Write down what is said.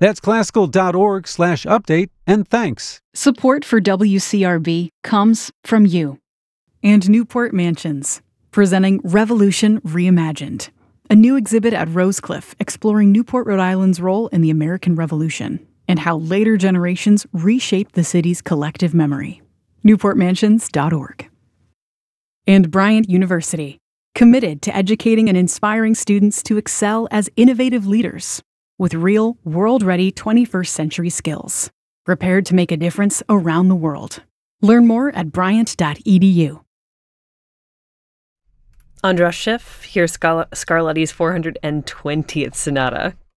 That's classical.org/update, and thanks. Support for WCRB comes from you. And Newport Mansions, presenting Revolution Reimagined, a new exhibit at Rosecliff exploring Newport, Rhode Island's role in the American Revolution and how later generations reshaped the city's collective memory. NewportMansions.org. And Bryant University, committed to educating and inspiring students to excel as innovative leaders with real, world-ready 21st century skills, prepared to make a difference around the world. Learn more at bryant.edu. Andras Schiff, here's Scarlatti's 420th Sonata,